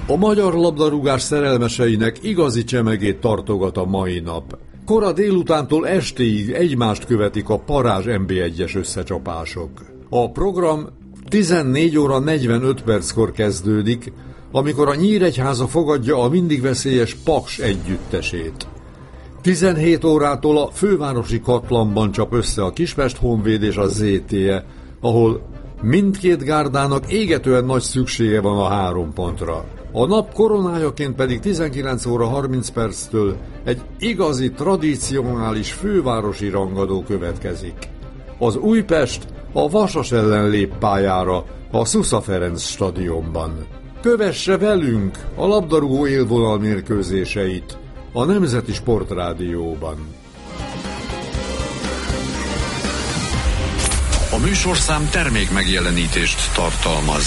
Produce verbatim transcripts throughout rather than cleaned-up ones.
A magyar labdarúgás szerelmeseinek igazi csemegét tartogat a mai nap. Kora délutántól estéig egymást követik a parázs en bé egyes összecsapások. A program tizennégy óra negyvenöt perckor kezdődik, amikor a Nyíregyháza fogadja a mindig veszélyes Paks együttesét. tizenhét órától a fővárosi Katlanban csap össze a Kispest Honvéd és a zé té e, ahol mindkét gárdának égetően nagy szüksége van a három pontra. A nap koronájaként pedig tizenkilenc óra harminc perctől egy igazi, tradicionális fővárosi rangadó következik. Az Újpest a Vasas ellen lép pályára a Szusza Ferenc stadionban. Kövesse velünk a labdarúgó élvonal mérkőzéseit a Nemzeti Sportrádióban. A műsorszám termék megjelenítést tartalmaz.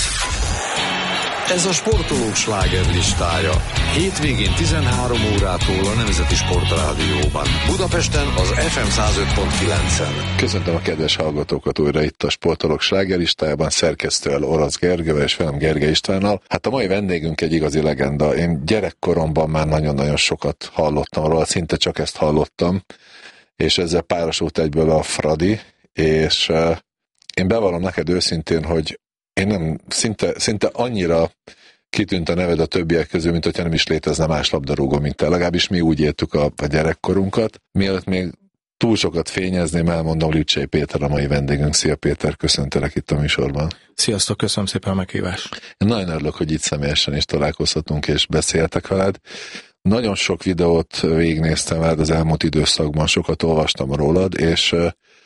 Ez a sportolók slágerlistája. Hétvégén tizenhárom órától a Nemzeti Sportrádióban. Budapesten az ef em száz öt pont kilencen. Köszöntöm a kedves hallgatókat újra itt a sportolók slágerlistájában, szerkesztővel Orosz Gergővel és velem Gergely Istvánnal. Hát a mai vendégünk egy igazi legenda. Én gyerekkoromban már nagyon-nagyon sokat hallottam róla, szinte csak ezt hallottam, és ezzel párosult egyből a Fradi, és uh, én bevallom neked őszintén, hogy én nem, szinte, szinte annyira kitűnt a neved a többiek közül, mint hogyha nem is létezne más labdarúgó, mint te. Legalábbis mi úgy éltük a, a gyerekkorunkat. Mielőtt még túl sokat fényezném, elmondom, Lücsei Péter a mai vendégünk. Szia Péter, köszöntelek itt a műsorban. Sziasztok, köszönöm szépen a meghívást. Én nagyon örülök, hogy itt személyesen is találkozhatunk és beszéltek veled. Nagyon sok videót végignéztem veled az elmúlt időszakban, sokat olvastam rólad, és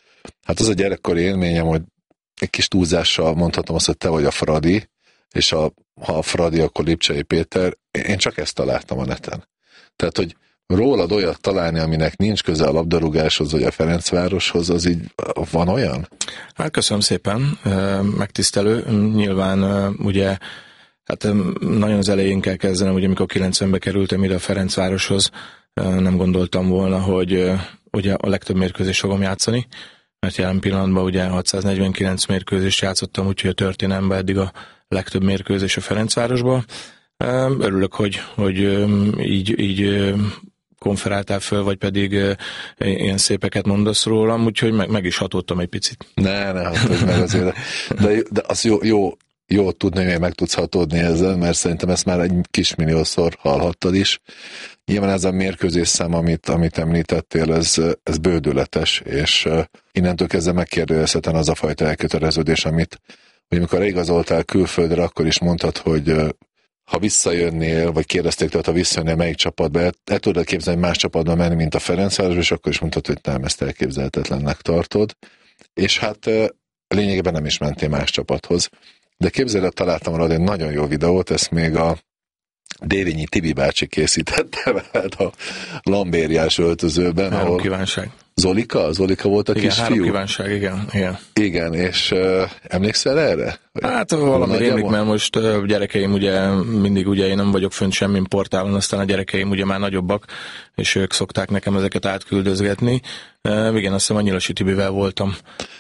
hát az a gyerekkori élményem, hogy egy kis túlzással mondhatom azt, hogy te vagy a Fradi, és a, ha a Fradi, akkor Lipcsei Péter. Én csak ezt találtam a neten. Tehát, hogy rólad olyat találni, aminek nincs köze a labdarúgáshoz, vagy a Ferencvároshoz, az így van olyan? Hát köszönöm szépen, megtisztelő. Nyilván ugye, hát nagyon az elején kell kezdenem, ugye amikor kilencvenbe kerültem ide a Ferencvároshoz, nem gondoltam volna, hogy ugye a legtöbb mérkőzést fogom játszani, mert jelen pillanatban ugye hatszáznegyvenkilenc mérkőzést játszottam, úgyhogy a történelemben eddig a legtöbb mérkőzés a Ferencvárosban. Örülök, hogy, hogy így, így konferáltál föl, vagy pedig ilyen szépeket mondasz rólam, úgyhogy meg, meg is hatódtam egy picit. Ne, ne hatódj meg azért. De, de az jó, jó, jó tudni, hogy meg tudsz hatódni ezzel, mert szerintem ezt már egy kis milliószor hallhattad is. Nyilván ez a mérkőzés szám, amit, amit említettél, ez, ez bődületes, és uh, innentől kezdve megkérdőjelezhetetlen az a fajta elköteleződés, amit, hogy amikor igazoltál külföldre, akkor is mondtad, hogy uh, ha visszajönnél, vagy kérdezték tőled, ha visszajönnél melyik csapatba, el, el tudod képzelni más csapatba menni, mint a Ferencvárosba, és akkor is mondtad, hogy nem, ezt elképzelhetetlennek tartod. És hát uh, lényegében nem is mentél más csapathoz. De képzeld el, találtam rá egy nagyon jó videót, ezt még a Dévényi Tibi bácsi készítette veled a lambériás öltözőben. Három ahol kívánság. Zolika? Zolika volt a igen, kisfiú? Három kívánság, igen. Igen, igen és uh, emlékszel erre? Hát valami rémlik, mert most uh, gyerekeim ugye mindig ugye én nem vagyok fönt semmin portálon, aztán a gyerekeim ugye már nagyobbak, és ők szokták nekem ezeket átküldözgetni. Uh, igen, azt hiszem a Nyilasi Tibivel voltam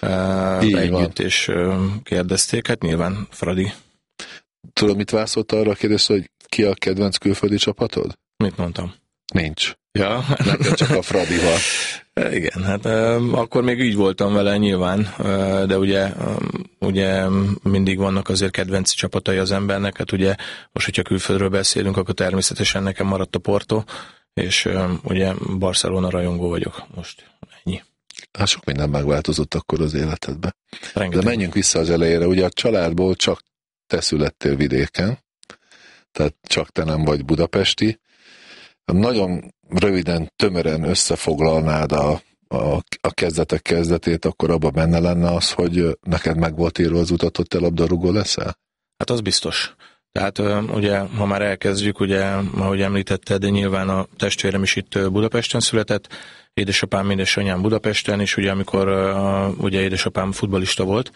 uh, együtt, van. És uh, kérdezték, hát nyilván Fradi. Tudod, mit válaszolt arra a kérdést, hogy ki a kedvenc külföldi csapatod? Mit mondtam? Nincs. Ja. Neked csak a Fradi van. Igen, hát akkor még így voltam vele nyilván, de ugye, ugye mindig vannak azért kedvenci csapatai az embernek, hát ugye most, hogyha külföldről beszélünk, akkor természetesen nekem maradt a Porto, és ugye Barcelona rajongó vagyok most, ennyi. Hát sok minden megváltozott akkor az életedben. Rengeteg. De menjünk vissza az elejére, ugye a családból csak te születtél vidéken, tehát csak te nem vagy budapesti. Nagyon röviden, tömören összefoglalnád a, a, a kezdetek kezdetét, akkor abban benne lenne az, hogy neked meg volt írva az utat, hogy te labdarúgó leszel? Hát az biztos. Tehát ugye, ha már elkezdjük, ugye, ahogy említetted, de nyilván a testvérem is itt Budapesten született, édesapám, édesanyám Budapesten, és ugye amikor ugye édesapám futballista volt,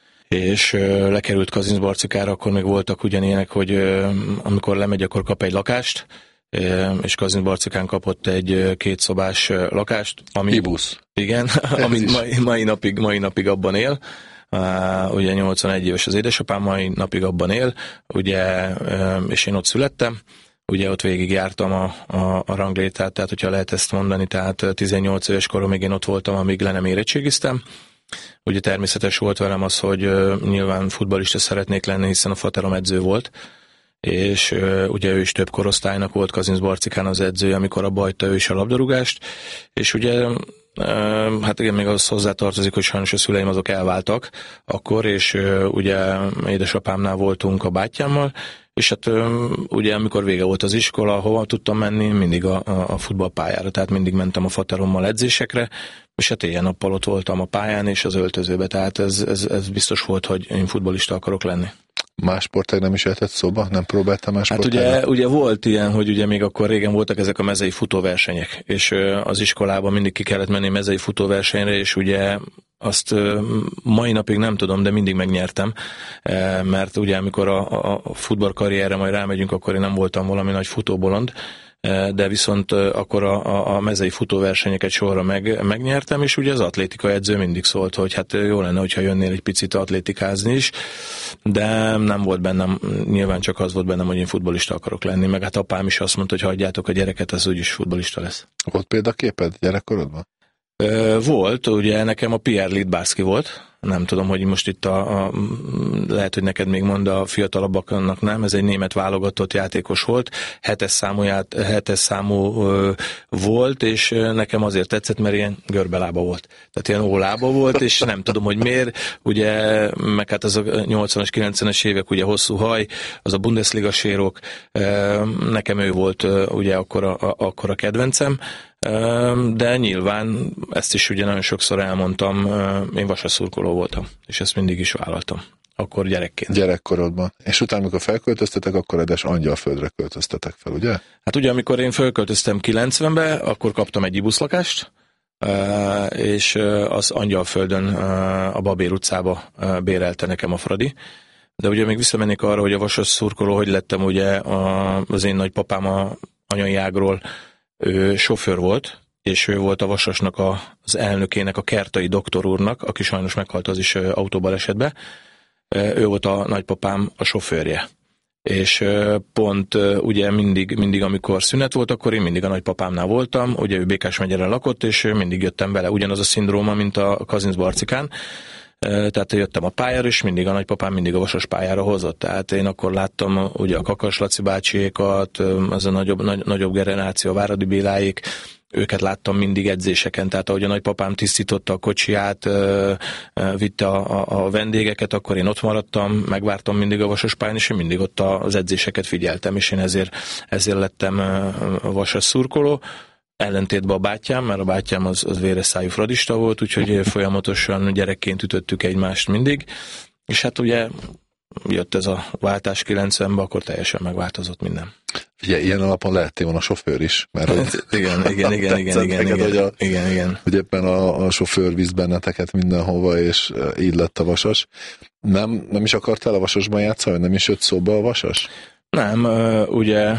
és lekerült Kazincbarcikára, akkor még voltak ugyanilyenek, hogy amikor lemegy, akkor kap egy lakást, és Kazincbarcikán kapott egy kétszobás lakást. Ami, Ibusz. Igen, ami mai, mai, napig, mai napig abban él. ugye nyolcvanegy éves az édesapám, mai napig abban él, ugye, és én ott születtem. Ugye ott végig jártam a, a, a ranglétát, tehát hogyha lehet ezt mondani, tehát tizennyolc éves koromig én ott voltam, amíg le nem érettségiztem. Ugye természetes volt velem az, hogy uh, nyilván futballista szeretnék lenni, hiszen a faterom edző volt, és uh, ugye ő is több korosztálynak volt, Kazincbarcikán az edzője, amikor abba hagyta ő is a labdarúgást, és ugye uh, hát igen, még az hozzátartozik, hogy sajnos a szüleim azok elváltak akkor, és uh, ugye édesapámnál voltunk a bátyámmal, és hát ugye amikor vége volt az iskola, hova tudtam menni, mindig a, a futballpályára, tehát mindig mentem a faterommal edzésekre, és hát éjjel-nappal ott voltam a pályán és az öltözőbe, tehát ez, ez, ez biztos volt, hogy én futballista akarok lenni. Más sportág nem is jöhetett szóba? Nem próbáltam más Hát ugye, ugye volt ilyen, hogy ugye még akkor régen voltak ezek a mezei futóversenyek, és az iskolában mindig ki kellett menni mezei futóversenyre, és ugye azt mai napig nem tudom, de mindig megnyertem, mert ugye amikor a, a futballkarrierre majd rámegyünk, akkor én nem voltam valami nagy futóbolond, de viszont akkor a, a mezei futóversenyeket sorra meg, megnyertem, és ugye az atlétika edző mindig szólt, hogy hát jó lenne, hogyha jönnél egy picit atlétikázni is, de nem volt bennem, nyilván csak az volt bennem, hogy én futballista akarok lenni, meg hát apám is azt mondta, hogy hagyjátok a gyereket, az úgyis futballista lesz. Volt példaképed gyerekkorodban? Volt, ugye nekem a Pierre Lidbárszky volt, nem tudom, hogy most itt a, a, lehet, hogy neked még mond a fiatalabbaknak nem, ez egy német válogatott játékos volt, hetes számú, ját, hetes számú ö, volt, és nekem azért tetszett, mert ilyen görbelába volt. Tehát ilyen ólába volt, és nem tudom, hogy miért, ugye, meg hát az a nyolcvanas, kilencvenes évek, ugye hosszú haj, az a Bundesliga sérok, nekem ő volt ugye akkor a, a, akkor a kedvencem, de nyilván ezt is ugye nagyon sokszor elmondtam, én vasaszurkoló voltam, és ezt mindig is vállaltam. Akkor gyerekként. Gyerekkorodban. És utána, amikor felköltöztetek, akkor edes Angyalföldre költöztetek fel, ugye? Hát ugye, amikor én felköltöztem kilencvenbe, akkor kaptam egy ibuszlakást, és az Angyalföldön a Babér utcába bérelte nekem a Fradi. De ugye még visszamennék arra, hogy a vasaszurkoló, hogy lettem ugye az én nagypapám a anyai ágról, ő sofőr volt, és ő volt a Vasasnak a, az elnökének, a Kertai doktor úrnak, aki sajnos meghalt az is autóbalesetbe. Ő volt a nagypapám a sofőrje. És pont ugye mindig, mindig, amikor szünet volt, akkor én mindig a nagypapámnál voltam, ugye ő Békás megyeren lakott, és mindig jöttem vele. Ugyanaz a szindróma, mint a Kazincbarcikán. Tehát jöttem a pályára, és mindig a nagypapám mindig a Vasas pályára hozott. Tehát én akkor láttam ugye a Kakas Laci bácsiékat, az a nagyobb, nagy, nagyobb generáció, a Váradi Béláék, őket láttam mindig edzéseken, tehát ahogy a nagypapám tisztította a kocsiját, vitte a, a, a vendégeket, akkor én ott maradtam, megvártam mindig a Vasas pályán, és én mindig ott az edzéseket figyeltem, és én ezért, ezért lettem a Vasas szurkoló. Ellentétben a bátyám, mert a bátyám az, az véres szájú fradista volt, úgyhogy folyamatosan gyerekként ütöttük egymást mindig, és hát ugye jött ez a váltás kilencvenben, akkor teljesen megváltozott minden. Ugye, ilyen alapon lehettél volna sofőr is, mert hogy igen, igen, igen, igen, igen, igen, hogy, a, igen, igen. hogy éppen a, a sofőr visz benneteket mindenhova, és így lett a Vasas. Nem, nem is akartál a Vasasban játszani, nem is jött szóba a Vasas? Nem, ugye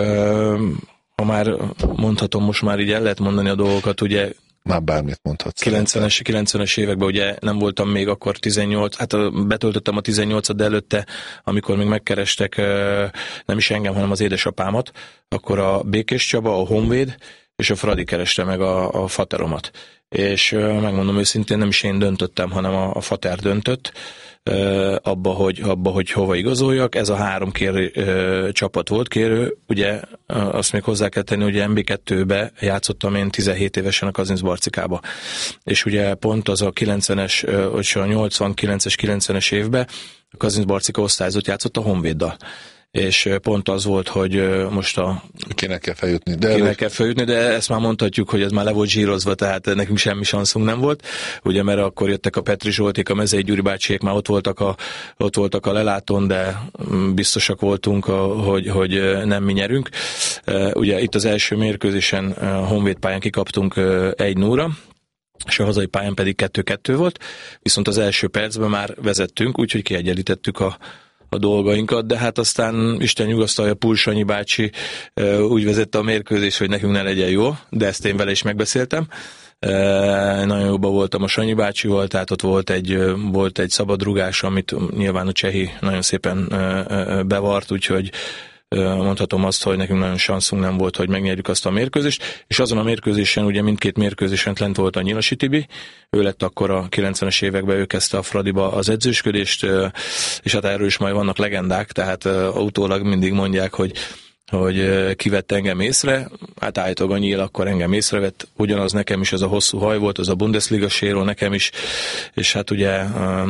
ha már mondhatom, most már így el lehet mondani a dolgokat, ugye már bármit mondhatsz. kilencvenes, kilencvenes években ugye nem voltam még akkor tizennyolc, hát betöltöttem a tizennyolcat, de előtte, amikor még megkerestek nem is engem, hanem az édesapámat, akkor a Békés Csaba, a Honvéd és a Fradi kereste meg a, a fateromat. És megmondom őszintén, nem is én döntöttem, hanem a, a fater döntött, abba hogy, abba, hogy hova igazoljak. Ez a három kérő ö, csapat volt kérő. Ugye azt még hozzá kell tenni, hogy em bé kettőbe játszottam én tizenhét évesen a Kazincbarcikába. És ugye pont az a kilencvenes, vagy a nyolcvankilences, kilencvenes évben a Kazincbarcika osztályzott játszott a Honvéddal. És pont az volt, hogy most a... Kinek kell feljutni. De Kinek kell feljutni, de ezt már mondhatjuk, hogy ez már le volt zsírozva, tehát nekünk semmi sanszunk nem volt. Ugye, mert akkor jöttek a Petri Zsolték, a Mezei Gyuri bácsiék, már ott voltak a, ott voltak a lelátón, de biztosak voltunk, hogy, hogy nem mi nyerünk. Ugye itt az első mérkőzésen Honvéd pályán kikaptunk egy nulla, és a hazai pályán pedig kettő kettő volt, viszont az első percben már vezettünk, úgyhogy kiegyenlítettük a a dolgainkat, de hát aztán Isten nyugasztalja, Pulsanyi bácsi úgy vezette a mérkőzést, hogy nekünk ne legyen jó, de ezt én vele is megbeszéltem, Nagyon jóban voltam a Sanyi bácsival, tehát ott volt egy, volt egy szabadrugás, amit nyilván a Csehi nagyon szépen bevart, úgyhogy mondhatom azt, hogy nekünk nagyon sanszunk nem volt, hogy megnyerjük azt a mérkőzést, és azon a mérkőzésen, ugye mindkét mérkőzésen lent volt a Nyilasi Tibi, ő lett akkor a kilencvenes években, ő kezdte a Fradiba az edzősködést, és hát erről is majd vannak legendák, tehát utólag mindig mondják, hogy hogy kivett engem észre, hát állítólag a Nyíl akkor engem észrevett, ugyanaz nekem is ez a hosszú haj volt, az a Bundesliga séró nekem is, és hát ugye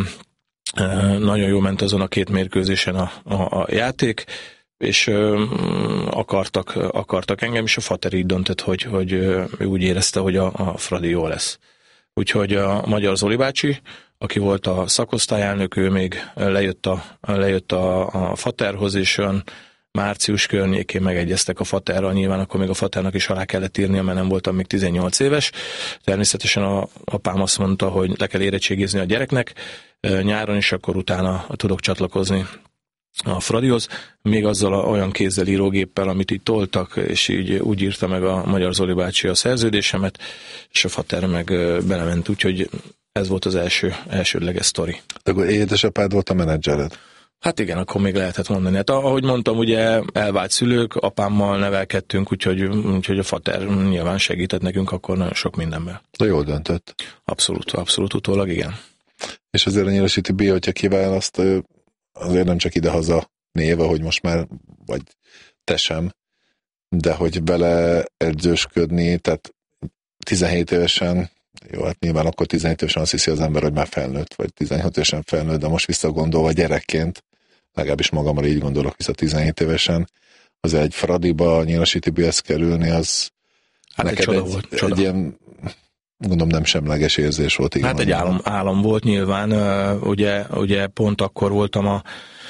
nagyon jól ment azon a két mérkőzésen a, a, a játék, és ö, akartak, akartak engem, és a Fater így döntött, hogy, hogy ő úgy érezte, hogy a, a Fradi jó lesz. Úgyhogy a Magyar Zoli bácsi, aki volt a szakosztályelnök, ő még lejött a, lejött a, a Faterhoz, és olyan március környékén megegyeztek a Faterral, nyilván akkor még a Faternak is alá kellett írnia, mert nem voltam még tizennyolc éves. Természetesen a apám azt mondta, hogy le kell érettségizni a gyereknek nyáron, és akkor utána tudok csatlakozni a Fradihoz, még azzal a, olyan kézzel írógéppel, amit így toltak, és így úgy írta meg a Magyar Zoli bácsi a szerződésemet, és a Fater meg belement, úgyhogy ez volt az első, elsődleges sztori. De akkor édesapád volt a menedzsered? Hát igen, akkor még lehetett mondani. Hát ahogy mondtam, ugye elvált szülők, apámmal nevelkedtünk, úgyhogy, úgyhogy a Fater nyilván segített nekünk akkor nagyon sok mindenben. De jól döntött. Abszolút, abszolút utólag igen. És azért a Nyilasi Tibi, hogyha kiválaszt, azért nem csak idehaza néve, hogy most már, vagy te sem, de hogy bele edzősködni, tehát tizenhét évesen, jó, hát nyilván akkor tizenhét évesen azt hiszi az ember, hogy már felnőtt, vagy tizenhat évesen felnőtt, de most visszagondolva gyerekként, legalábbis magamra így gondolok vissza tizenhét évesen, az egy Fradiba, a Nyilasi Tibihez kerülni, az hát neked egy, egy, volt, egy ilyen, gondolom nem semleges érzés volt. Igen, hát egy álom, álom volt nyilván, ugye, ugye pont akkor voltam a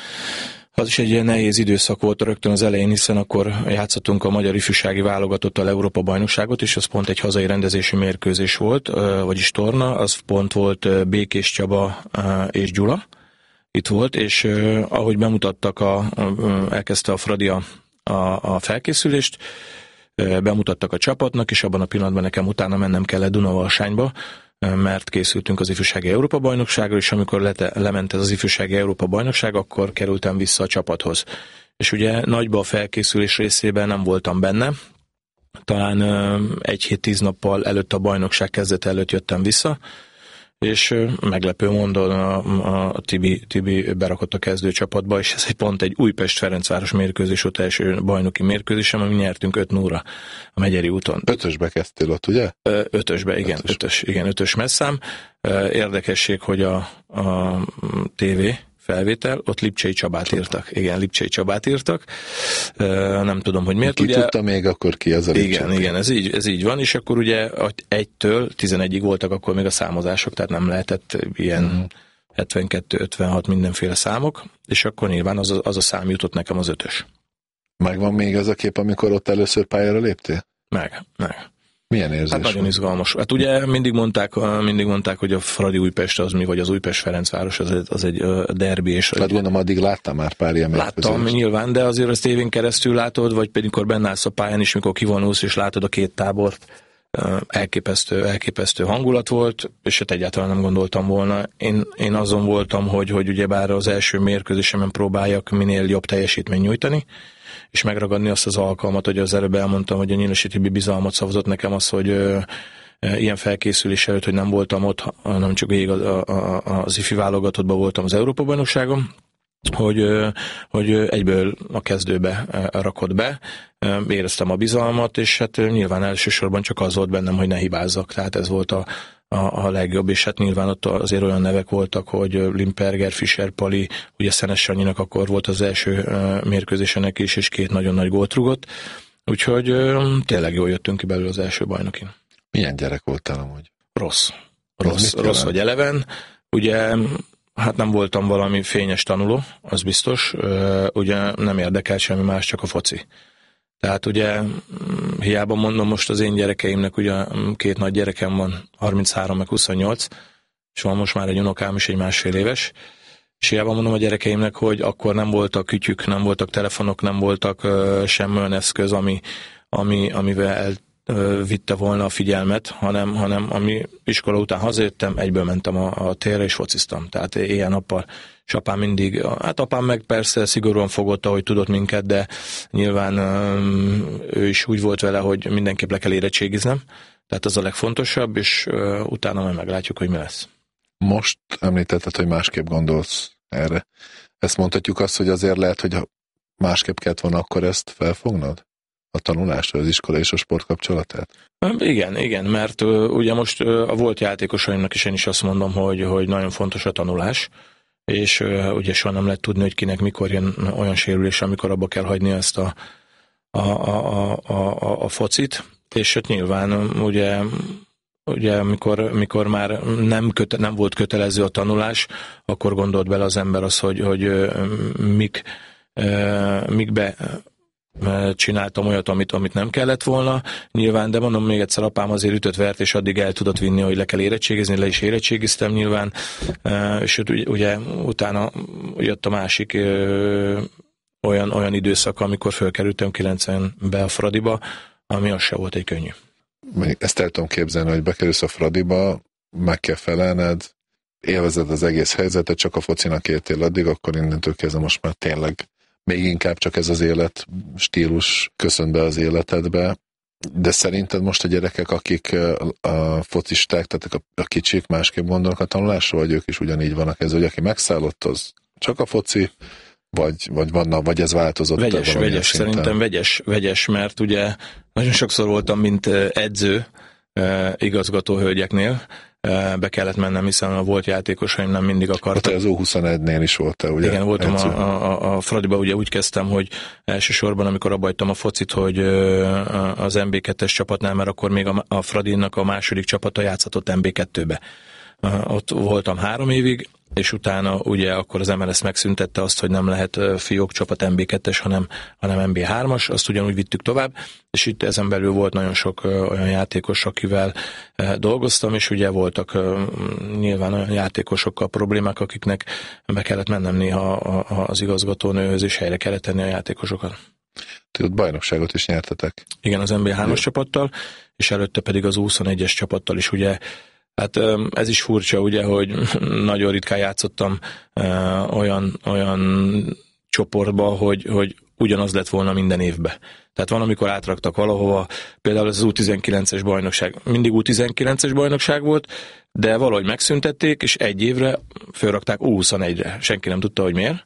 az is egy ilyen nehéz időszak volt rögtön az elején, hiszen akkor játszottunk a magyar ifjúsági válogatottal Európa bajnokságot, és az pont egy hazai rendezési mérkőzés volt, vagyis torna, az pont volt Békés Csaba és Gyula itt volt, és ahogy bemutattak, a, elkezdte a Fradi a, a felkészülést, bemutattak a csapatnak, és abban a pillanatban nekem utána mennem kellett Dunavalsányba, mert készültünk az ifjúsági Európa-bajnokságra, és amikor lete, lement ez az ifjúsági Európa-bajnokság, akkor kerültem vissza a csapathoz. És ugye nagyba a felkészülés részében nem voltam benne, talán egy hét tíz nappal előtt a bajnokság kezdete előtt jöttem vissza, és meglepő módon a, a Tibi, Tibi berakott a kezdőcsapatba, és ez egy pont egy Újpest-Ferencváros mérkőzés volt, első bajnoki mérkőzésem, ami nyertünk öt nulla a Megyeri úton. Ötösbe kezdtél ott, ugye? Ötösbe, igen, ötös, ötös, igen, ötös messzám. Érdekesség, hogy a, a té vé felvétel, ott Lipcsei Csabát Csaba. írtak. Igen, Lipcsei Csabát írtak. Nem tudom, hogy miért. Ki ugye, tudta még akkor ki az a Lipcsei? Igen, igen, ez így, ez így van, és akkor ugye egytől tizenegyig voltak akkor még a számozások, tehát nem lehetett ilyen uh-huh. hetvenkettő ötvenhat mindenféle számok, és akkor nyilván az a, az a szám jutott nekem az ötös. Megvan még az a kép, amikor ott először pályára léptél? Meg, meg. Milyen érzés? Hát nagyon izgalmas. Hát ugye mindig mondták, mindig mondták, hogy a Fradi Újpest az mi, vagy az Újpest-Ferencváros az egy, az egy derbi. És hát gondolom, addig láttam már pár ilyen Láttam mérkőzést. Nyilván, de azért ezt tévén keresztül látod, vagy pedig mikor benne állsz a pályán is, mikor kivonulsz és látod a két tábort. Elképesztő, elképesztő hangulat volt, és hát egyáltalán nem gondoltam volna. Én, én azon voltam, hogy, hogy ugyebár az első mérkőzésemen próbáljak minél jobb teljesítményt nyújtani, és megragadni azt az alkalmat, hogy az előbb elmondtam, hogy a Nyilasi Tibi bizalmat szavazott nekem az, hogy ö, ö, ilyen felkészülés előtt, hogy nem voltam ott, hanem csak végig az, az ifi válogatottban voltam az Európa-bajnokságon, hogy, ö, hogy egyből a kezdőbe rakott be, éreztem a bizalmat, és hát nyilván elsősorban csak az volt bennem, hogy ne hibázzak, tehát ez volt a A, a legjobb, és hát nyilván ott azért olyan nevek voltak, hogy Limperger, Fischer, Pali, ugye Szenes Sanyinak akkor volt az első uh, mérkőzésenek is, és két nagyon nagy gólt rugott, úgyhogy uh, tényleg jól jöttünk ki belőle az első bajnokin. Milyen gyerek voltál amúgy? Rossz. Rossz, rossz vagy eleven. Ugye hát nem voltam valami fényes tanuló, az biztos, uh, ugye nem érdekelt semmi más, csak a foci. Tehát ugye hiába mondom most az én gyerekeimnek, ugye két nagy gyerekem van, harminchárom meg huszonnyolc, és van most már egy unokám is, egy másfél éves, és hiába mondom a gyerekeimnek, hogy akkor nem voltak kütyük, nem voltak telefonok, nem voltak uh, sem olyan eszköz, ami, ami, amivel el vitte volna a figyelmet, hanem, hanem ami iskola után hazajöttem, egyből mentem a, a térre és fociztam. Tehát éjjel-nappal. És apám mindig, hát apám meg persze szigorúan fogott, ahogy tudott minket, de nyilván ő is úgy volt vele, hogy mindenképp le kell érettségiznem. Tehát az a legfontosabb, és utána majd meglátjuk, hogy mi lesz. Most említetted, hogy másképp gondolsz erre. Ezt mondhatjuk azt, hogy azért lehet, hogy másképp kellett volna akkor ezt felfognod? A tanulást, az iskola és a sport kapcsolatát? Igen, igen, mert uh, ugye most uh, a volt játékosaimnak is én is azt mondom, hogy, hogy nagyon fontos a tanulás, és uh, ugye soha nem lehet tudni, hogy kinek mikor jön olyan sérülés, amikor abba kell hagyni ezt a, a, a, a, a, a focit, és hát nyilván ugye, ugye amikor, amikor már nem, köte, nem volt kötelező a tanulás, akkor gondolt bele az ember az, hogy, hogy uh, mik, uh, mikbe csináltam olyat, amit, amit nem kellett volna, nyilván, de mondom még egyszer, apám azért ütött vert, és addig el tudott vinni, hogy le kell érettségizni, le is érettségiztem nyilván, és ugye utána jött a másik olyan, olyan időszak, amikor fölkerültem kilencvenbe a Fradiba, ami az se volt egy könnyű. Ezt el tudom képzelni, hogy bekerülsz a Fradiba, meg kell felelned, élvezed az egész helyzetet, csak a focinak értél addig, akkor innentől kezdve most már tényleg még inkább csak ez az élet stílus köszön be az életedbe, de szerinted most a gyerekek, akik a focisták, tehát a, a kicsik másképp gondolnak a tanulásra, vagy ők is ugyanígy vannak ez, hogy aki megszállott, az csak a foci, vagy, vagy, vannak, vagy ez változott? Vegyes, vegyes, szinten? Szerintem vegyes, vegyes, mert ugye nagyon sokszor voltam, mint edző igazgató hölgyeknél, be kellett mennem, hiszen a volt játékosaim nem mindig akartak. Hát az U huszonegynél is voltál, ugye? Igen, voltam a, a, a Fradiba, ugye úgy kezdtem, hogy elsősorban, amikor abba hagytam a focit, hogy az em bé kettes csapatnál, mert akkor még a, a Fradinak a második csapata játszhatott em bé kettőbe. Ott voltam három évig, és utána ugye akkor az em el es megszüntette azt, hogy nem lehet fiók csapat em bé kettes, hanem, hanem em bé hármas, azt ugyanúgy vittük tovább, és itt ezen belül volt nagyon sok olyan játékos, akivel dolgoztam, és ugye voltak nyilván olyan játékosokkal problémák, akiknek be kellett mennem néha az igazgatónőhöz, és helyre kellett tenni a játékosokat. Ti ott bajnokságot is nyertetek. Igen, az em bé hármas csapattal, és előtte pedig az U huszonegyes csapattal is, ugye. Hát ez is furcsa, ugye, hogy nagyon ritkán játszottam olyan, olyan csoportba, hogy, hogy ugyanaz lett volna minden évben. Tehát van, amikor átraktak valahova, például az U tizenkilences bajnokság, mindig U tizenkilences bajnokság volt, de valahogy megszüntették, és egy évre fölrakták U huszonegyre. Senki nem tudta, hogy miért.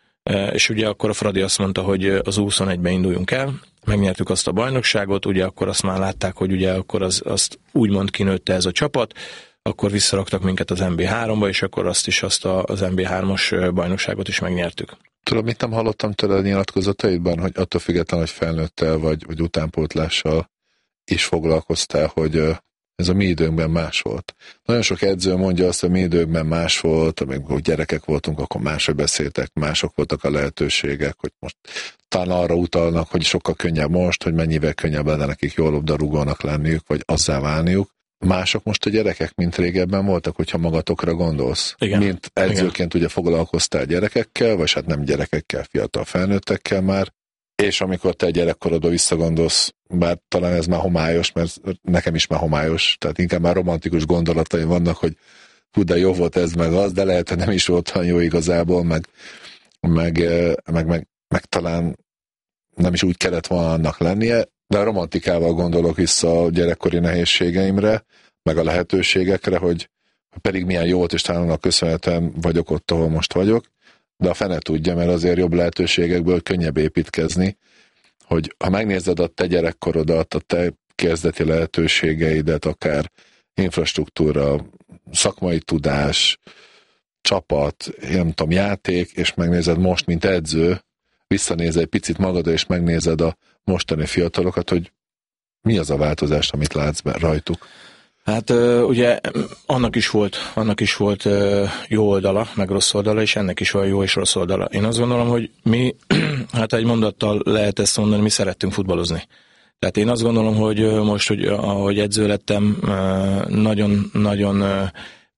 És ugye akkor a Fradi azt mondta, hogy az U huszonegyben induljunk el, megnyertük azt a bajnokságot, ugye akkor azt már látták, hogy ugye akkor az, azt úgymond kinőtte ez a csapat, akkor visszaraktak minket az em bé háromba, és akkor azt is, azt az em bé hármas bajnokságot is megnyertük. Tudom, mit nem hallottam tőle a nyilatkozataidban, hogy attól függetlenül, hogy felnőttel vagy, vagy utánpótlással is foglalkoztál, hogy ez a mi időnkben más volt. Nagyon sok edző mondja azt, hogy mi időkben más volt, amikor gyerekek voltunk, akkor máshogy beszéltek, mások voltak a lehetőségek, hogy most talán arra utalnak, hogy sokkal könnyebb most, hogy mennyivel könnyebb lenne nekik jól labdarúgónak lenniük, vagy azzá válniuk. Mások most a gyerekek, mint régebben voltak, hogyha magatokra gondolsz. Igen. Mint edzőként ugye foglalkoztál gyerekekkel, vagy hát nem gyerekekkel, fiatal felnőttekkel már, és amikor te gyerekkorodba visszagondolsz, bár talán ez már homályos, mert nekem is már homályos, tehát inkább már romantikus gondolataim vannak, hogy hú, de jó volt ez meg az, de lehet, hogy nem is volt olyan jó igazából, meg, meg, meg, meg, meg talán nem is úgy kellett volna annak lennie, de a romantikával gondolok vissza a gyerekkori nehézségeimre, meg a lehetőségekre, hogy pedig milyen jó volt, és talán annak köszönhetően vagyok ott, ahol most vagyok, de a fene tudja, mert azért jobb lehetőségekből könnyebb építkezni, hogy ha megnézed a te gyerekkorodat, a te kezdeti lehetőségeidet, akár infrastruktúra, szakmai tudás, csapat, nem tudom, játék, és megnézed most, mint edző, visszanézel egy picit magadra, és megnézed a mostani fiatalokat, hogy mi az a változás, amit látsz rajtuk? Hát ugye annak is volt, annak is volt jó oldala, meg rossz oldala, és ennek is van jó és rossz oldala. Én azt gondolom, hogy mi, hát egy mondattal lehet ezt mondani, mi szerettünk futballozni. Tehát én azt gondolom, hogy most, hogy ahogy edző lettem, nagyon-nagyon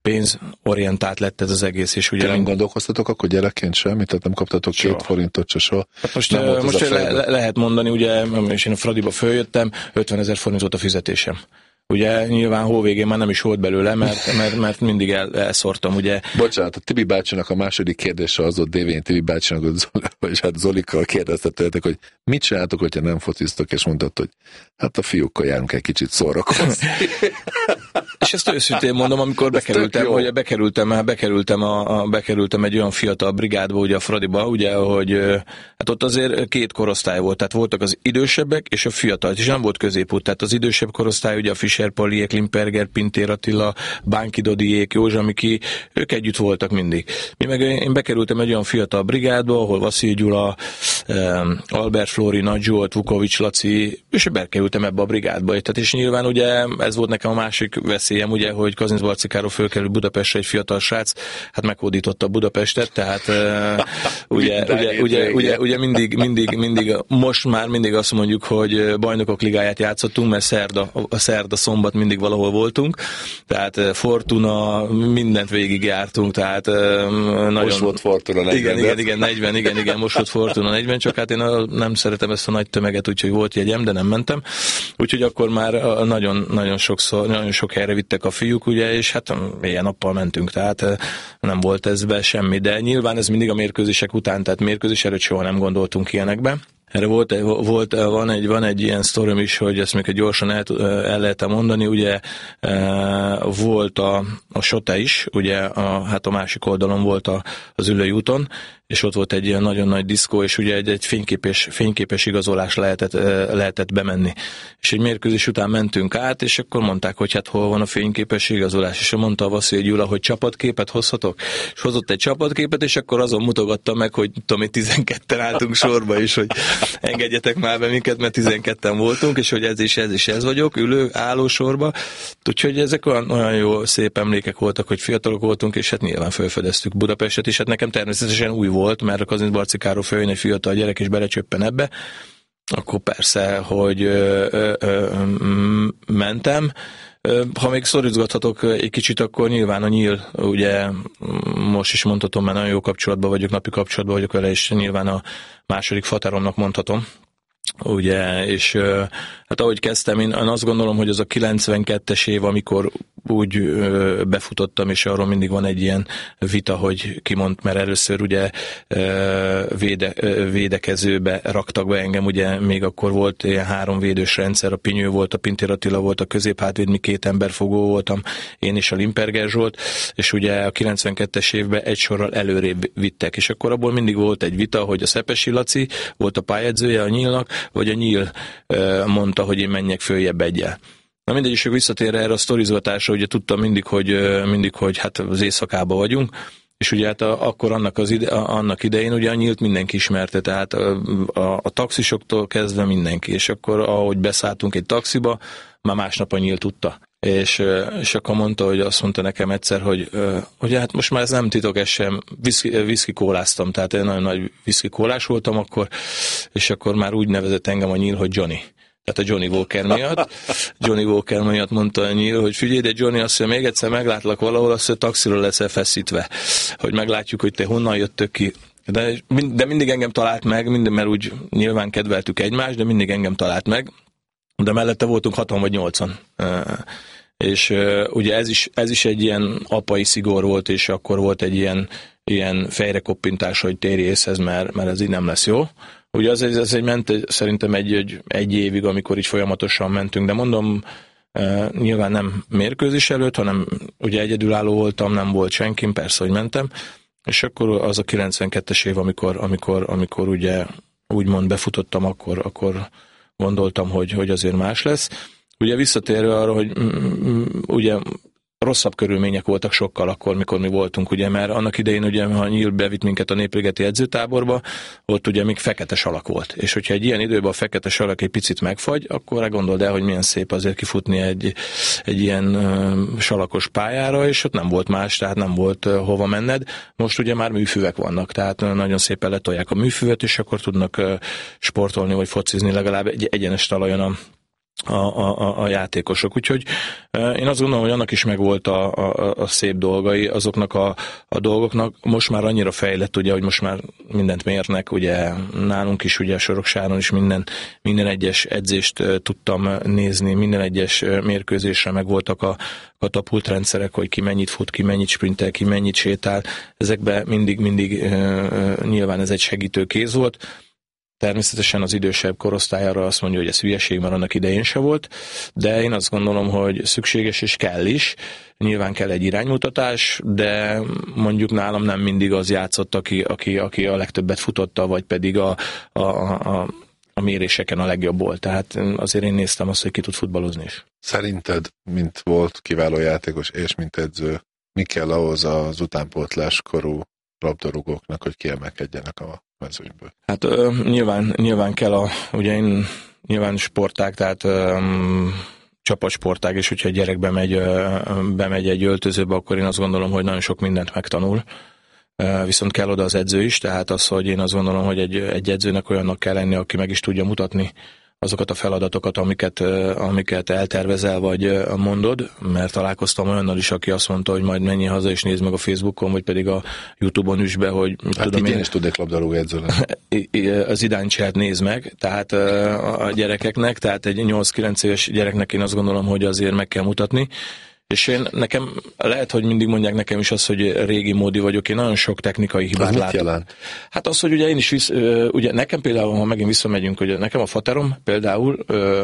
pénzorientált lett ez az egész. És ugye nem mind... gondolkoztatok akkor gyerekként semmit? Tehát nem kaptatok soha. Két forintot se soha? Hát most most le, le, lehet mondani, ugye, és én a Fradiba följöttem, ötvenezer forint volt a fizetésem. Ugye nyilván hóvégén már nem is volt belőle, mert, mert, mert mindig el, elszórtam, ugye. Bocsánat, a Tibi bácsinak a második kérdése az ott dévén Tibi bácsinak, vagy hát Zolikkal kérdeztetőletek, hogy mit csináltok, hogyha nem fociztok, és mondtad, hogy hát a fiúkkal járunk egy kicsit szórakozni. És ezt őszintén mondom, amikor bekerültem, hogy bekerültem, bekerültem, a, a, bekerültem egy olyan fiatal brigádba, ugye a Fradiba, ugye, hogy hát ott azért két korosztály volt, tehát voltak az idősebbek és a fiatal, és nem volt középút, tehát az idősebb korosztály, ugye a Fischer Palliék, Limperger, Pintér Attila, Bánki Dodiék, Józsa Miki, ők együtt voltak mindig. Mi meg én bekerültem egy olyan fiatal brigádba, ahol Vasszil Gyula, Albert Flóri, Nagy Zsolt, Vukovics Laci, és bekerültem ebbe a brigádba. Tehát és nyilván ugye ez volt nekem a másik veszélyem, ugye, hogy Kazincbarcikáról fölkerül Budapestre egy fiatal srác, hát meghódította Budapestet, tehát uh, ugye, ugye, ugye, ugye, ugye mindig, mindig, mindig, most már mindig azt mondjuk, hogy bajnokok ligáját játszottunk, mert szerda, a szerda szombat mindig valahol voltunk, tehát Fortuna, mindent végigjártunk, tehát uh, nagyon... Most volt Fortuna negyven. Igen, igen, igen, negyven, igen, igen, most volt Fortuna negyven, csak hát én nem szeretem ezt a nagy tömeget, úgyhogy volt jegyem, de nem mentem. Úgyhogy akkor már nagyon, nagyon sokszor, nagyon sok helyre vittek a fiúk, ugye, és hát ilyen nappal mentünk, tehát nem volt ezbe semmi, de nyilván ez mindig a mérkőzések után, tehát mérkőzés előtt soha nem gondoltunk ilyenekbe. Erre volt, volt van, egy, van egy ilyen sztorim is, hogy ezt még gyorsan el, el lehet mondani, ugye volt a, a Sote is, ugye a, hát a másik oldalon volt a, az Üllői úton, és ott volt egy ilyen nagyon nagy diszkó, és ugye egy, egy fényképes, fényképes igazolás lehetett, lehetett bemenni. És egy mérkőzés után mentünk át, és akkor mondták, hogy hát hol van a fényképes igazolás, és mondta a Vasszil Gyula, hogy csapatképet hozhatok, és hozott egy csapatképet, és akkor azon mutogatta meg, hogy tudom, hogy tizenketten álltunk sorba is, hogy engedjetek már be minket, mert tizenketten voltunk, és hogy ez is ez is ez vagyok, ülő, álló sorba. Úgyhogy ezek olyan, olyan jó, szép emlékek voltak, hogy fiatalok voltunk, és hát nyilván felfedeztük Budapestet, és hát nekem természetesen új volt, mert a Kazincbarcikáról följön egy fiatal gyerek, és belecsöppen ebbe, akkor persze, hogy ö, ö, ö, mentem. Ha még szorítgathatok egy kicsit, akkor nyilván a Nyíl, ugye most is mondhatom, mert nagyon jó kapcsolatban vagyok, napi kapcsolatban vagyok vele, és nyilván a második fatáromnak mondhatom. Ugye, és hát ahogy kezdtem, én azt gondolom, hogy az a kilencvenkettes év, amikor úgy befutottam, és arról mindig van egy ilyen vita, hogy ki mond, mert először ugye véde, védekezőbe raktak be engem, ugye még akkor volt ilyen három védős rendszer, a Pinyő volt, a Pintér Attila volt, a középhátvéd, mi két emberfogó voltam, én és a Limperger Zsolt, és ugye a kilencvenkettes évben egy sorral előrébb vittek, és akkor abból mindig volt egy vita, hogy a Szepesi Laci volt a pályedzője a Nyílnak, vagy a Nyíl mondta, hogy én menjek följebb egyel. Na mindegy, és visszatérve erre a sztorizgatásra, ugye tudtam mindig, hogy, mindig, hogy hát az éjszakában vagyunk, és ugye hát a, akkor annak, az ide, annak idején ugye a Nyílt mindenki ismerte, tehát a, a, a taxisoktól kezdve mindenki, és akkor ahogy beszálltunk egy taxiba, már másnap a Nyílt tudta. És, és akkor mondta, hogy azt mondta nekem egyszer, hogy, hogy hát most már ez nem titok, ez sem, viszki kóláztam, tehát én nagyon nagy viszki kólás voltam akkor, és akkor már úgy nevezett engem a Nyíl, hogy Johnny. Tehát a Johnny Walker miatt. Johnny Walker miatt mondta a Nyíl, hogy figyelj, de Johnny, azt mondja, még egyszer meglátlak valahol, azt mondja, taxiról leszel feszítve, hogy meglátjuk, hogy te honnan jöttök ki. De, de mindig engem talált meg, minden, mert úgy nyilván kedveltük egymást, de mindig engem talált meg. De mellette voltunk hatan vagy nyolcan. És ugye ez is, ez is egy ilyen apai szigor volt, és akkor volt egy ilyen, ilyen fejrekoppintás, hogy térj észhez, mert, mert ez így nem lesz jó. Ugye az, ez egy ment szerintem egy, egy, egy évig, amikor így folyamatosan mentünk, de mondom, nyilván nem mérkőzés előtt, hanem ugye egyedülálló voltam, nem volt senkim, persze, hogy mentem, és akkor az a kilencvenkettes év, amikor, amikor, amikor ugye úgymond befutottam, akkor, akkor gondoltam, hogy, hogy azért más lesz. Ugye visszatérve arra, hogy mm, ugye rosszabb körülmények voltak sokkal akkor, mikor mi voltunk, ugye, mert annak idején, ugye, ha Nyíl bevitt minket a Néprigeti edzőtáborba, ott ugye még fekete salak volt. És hogyha egy ilyen időben a fekete salak egy picit megfagy, akkor gondold el, hogy milyen szép azért kifutni egy, egy ilyen uh, salakos pályára, és ott nem volt más, tehát nem volt uh, hova menned. Most ugye már műfüvek vannak, tehát uh, nagyon szépen letolják a műfüvet, és akkor tudnak uh, sportolni, vagy focizni legalább egy egyenes talajon a A, a, a játékosok. Úgyhogy én azt gondolom, hogy annak is megvolt a, a, a szép dolgai, azoknak a, a dolgoknak. Most már annyira fejlett, ugye, hogy most már mindent mérnek, ugye nálunk is, ugye Soroksáron is minden, minden egyes edzést tudtam nézni, minden egyes mérkőzésre megvoltak a katapultrendszerek, hogy ki mennyit fut, ki mennyit sprintel, ki mennyit sétál. Ezekben mindig, mindig nyilván ez egy segítő kéz volt. Természetesen az idősebb korosztályára azt mondja, hogy ez hülyeség, mert annak idején se volt, de én azt gondolom, hogy szükséges és kell is. Nyilván kell egy iránymutatás, de mondjuk nálam nem mindig az játszott, aki, aki, aki a legtöbbet futotta, vagy pedig a, a, a, a méréseken a legjobb volt. Tehát azért én néztem azt, hogy ki tud futballozni is. Szerinted, mint volt kiváló játékos és mint edző, mi kell ahhoz az utánpótlás korú labdarúgóknak, hogy kiemelkedjenek a mezőnyből? Hát ö, nyilván, nyilván kell a, ugye én nyilván sportág, tehát ö, csapatsportág, és hogyha a gyerek bemegy, ö, bemegy egy öltözőbe, akkor én azt gondolom, hogy nagyon sok mindent megtanul. Ö, viszont kell oda az edző is, tehát az, hogy én azt gondolom, hogy egy, egy edzőnek olyannak kell lenni, aki meg is tudja mutatni azokat a feladatokat, amiket, amiket eltervezel, vagy mondod, mert találkoztam olyannal is, aki azt mondta, hogy majd menjél haza és nézd meg a Facebookon, vagy pedig a YouTube-on is be, hogy... Hát tudom, én is tudnék labdarúgó edző lenni. Az Idáncsiát nézd meg, tehát a gyerekeknek, tehát egy nyolc-kilenc éves gyereknek én azt gondolom, hogy azért meg kell mutatni. És én nekem, lehet, hogy mindig mondják nekem is azt, hogy régi módi vagyok, én nagyon sok technikai hibát látok. Jelent? Hát az, hogy ugye én is, visz, ugye nekem például, ha megint visszamegyünk, hogy nekem a faterom például,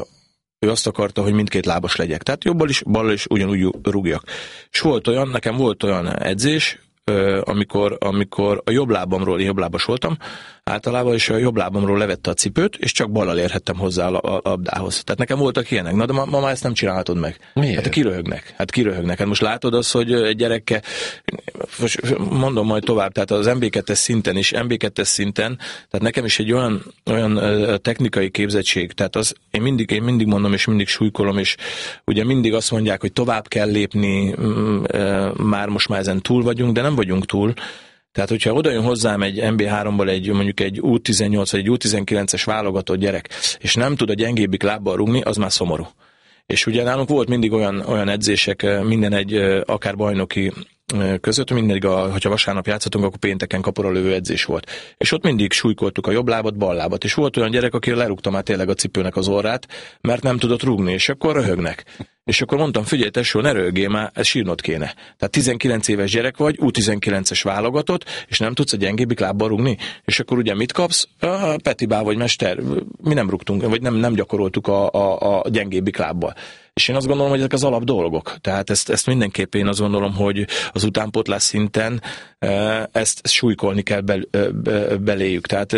ő azt akarta, hogy mindkét lábas legyek. Tehát jobbal is, ballal is ugyanúgy rúgjak. És volt olyan, nekem volt olyan edzés, amikor, amikor a jobb lábamról, én jobb lábas voltam általában, és a jobb lábamról levette a cipőt, és csak ballal érhettem hozzá a labdához. Tehát nekem voltak ilyenek. Na, de ma, ma már ezt nem csinálhatod meg. Miért? Hát kiröhögnek. Hát kiröhögnek. Hát most látod azt, hogy egy gyerekkel, most mondom majd tovább, tehát az em bé kettes szinten is, em bé kettes szinten, tehát nekem is egy olyan, olyan technikai képzettség, tehát az, én mindig, én mindig mondom, és mindig súlykolom, és ugye mindig azt mondják, hogy tovább kell lépni, már most már ezen túl vagyunk, de nem vagyunk túl. Tehát, hogyha oda jön hozzám egy em bé háromból egy, mondjuk egy U tizennyolc vagy egy U tizenkilences válogatott gyerek, és nem tud a gyengébbik lábbal rúgni, az már szomorú. És ugye nálunk volt mindig olyan, olyan edzések, minden egy akár bajnoki között, mindig, a, hogyha vasárnap játszottunk, akkor pénteken kapura lövő edzés volt. És ott mindig súlykoltuk a jobb lábat, bal lábat. És volt olyan gyerek, akire lerúgtam már tényleg a cipőnek az orrát, mert nem tudott rúgni, és akkor röhögnek. És akkor mondtam, figyelj tesó, ne röhögjél már, ez sírnod kéne. Tehát tizenkilenc éves gyerek vagy, U tizenkilences válogatott, és nem tudsz a gyengébbik lábbal rúgni. És akkor ugye mit kapsz? A Petibá vagy mester, mi nem rúgtunk, vagy nem, nem gyakoroltuk a, a, a gyengébbik lábbal. És én azt gondolom, hogy ezek az alap dolgok. Tehát ezt, ezt mindenképp én azt gondolom, hogy az utánpótlás szinten ezt, ezt súlykolni kell bel, beléjük. Tehát